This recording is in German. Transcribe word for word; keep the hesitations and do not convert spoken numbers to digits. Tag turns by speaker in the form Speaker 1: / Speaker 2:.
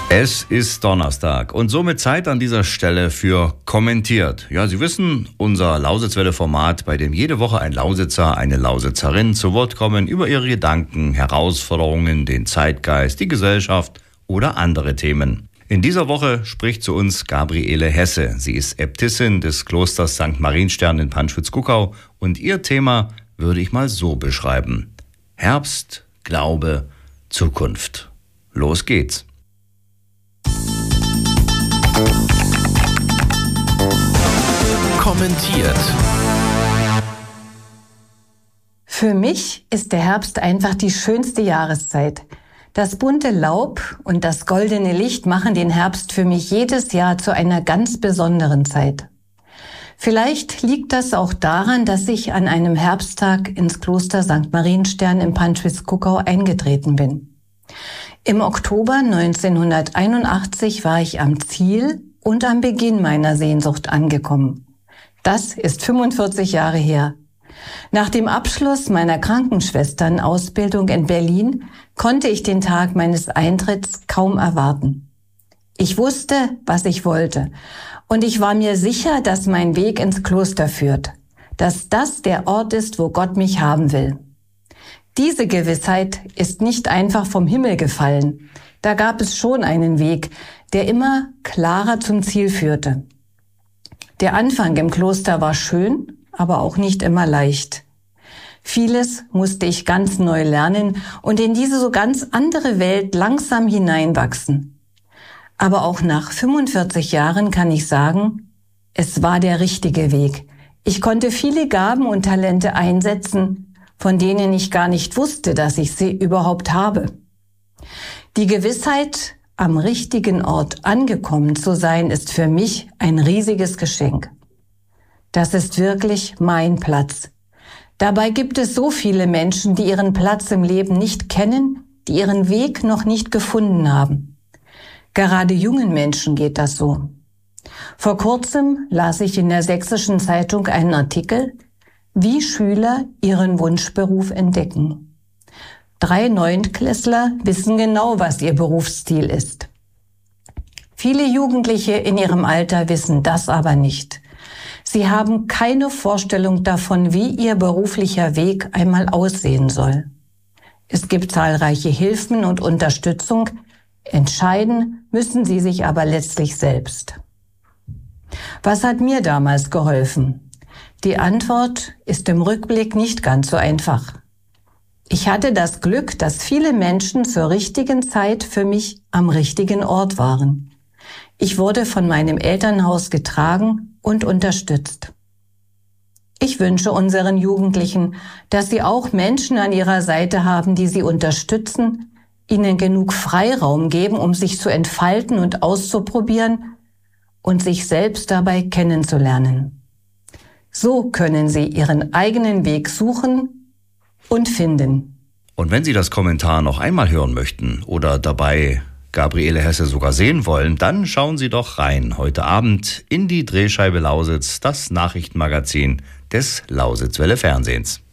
Speaker 1: Es ist Donnerstag und somit Zeit an dieser Stelle für Kommentiert. Ja, Sie wissen, unser Lausitzwelle-Format, bei dem jede Woche ein Lausitzer, eine Lausitzerin zu Wort kommen über ihre Gedanken, Herausforderungen, den Zeitgeist, die Gesellschaft oder andere Themen. In dieser Woche spricht zu uns Gabriele Hesse. Sie ist Äbtissin des Klosters Sankt Marienstern in Panschwitz-Kuckau und ihr Thema würde ich mal so beschreiben: Herbst, Glaube, Zukunft. Los geht's.
Speaker 2: Kommentiert.
Speaker 3: Für mich ist der Herbst einfach die schönste Jahreszeit. Das bunte Laub und das goldene Licht machen den Herbst für mich jedes Jahr zu einer ganz besonderen Zeit. Vielleicht liegt das auch daran, dass ich an einem Herbsttag ins Kloster Sankt Marienstern im Panschwitz-Kuckau eingetreten bin. Im Oktober neunzehnhunderteinundachtzig war ich am Ziel und am Beginn meiner Sehnsucht angekommen. Das ist fünfundvierzig Jahre her. Nach dem Abschluss meiner Krankenschwesternausbildung in Berlin konnte ich den Tag meines Eintritts kaum erwarten. Ich wusste, was ich wollte, und ich war mir sicher, dass mein Weg ins Kloster führt, dass das der Ort ist, wo Gott mich haben will. Diese Gewissheit ist nicht einfach vom Himmel gefallen. Da gab es schon einen Weg, der immer klarer zum Ziel führte. Der Anfang im Kloster war schön, aber auch nicht immer leicht. Vieles musste ich ganz neu lernen und in diese so ganz andere Welt langsam hineinwachsen. Aber auch nach fünfundvierzig Jahren kann ich sagen, es war der richtige Weg. Ich konnte viele Gaben und Talente einsetzen, von denen ich gar nicht wusste, dass ich sie überhaupt habe. Die Gewissheit, am richtigen Ort angekommen zu sein, ist für mich ein riesiges Geschenk. Das ist wirklich mein Platz. Dabei gibt es so viele Menschen, die ihren Platz im Leben nicht kennen, die ihren Weg noch nicht gefunden haben. Gerade jungen Menschen geht das so. Vor kurzem las ich in der Sächsischen Zeitung einen Artikel, wie Schüler ihren Wunschberuf entdecken. Drei Neuntklässler wissen genau, was ihr Berufsziel ist. Viele Jugendliche in ihrem Alter wissen das aber nicht. Sie haben keine Vorstellung davon, wie ihr beruflicher Weg einmal aussehen soll. Es gibt zahlreiche Hilfen und Unterstützung, entscheiden müssen sie sich aber letztlich selbst. Was hat mir damals geholfen? Die Antwort ist im Rückblick nicht ganz so einfach. Ich hatte das Glück, dass viele Menschen zur richtigen Zeit für mich am richtigen Ort waren. Ich wurde von meinem Elternhaus getragen und unterstützt. Ich wünsche unseren Jugendlichen, dass sie auch Menschen an ihrer Seite haben, die sie unterstützen, ihnen genug Freiraum geben, um sich zu entfalten und auszuprobieren und sich selbst dabei kennenzulernen. So können Sie Ihren eigenen Weg suchen und finden.
Speaker 1: Und wenn Sie das Kommentar noch einmal hören möchten oder dabei Gabriele Hesse sogar sehen wollen, dann schauen Sie doch rein heute Abend in die Drehscheibe Lausitz, das Nachrichtenmagazin des Lausitzwelle Fernsehens.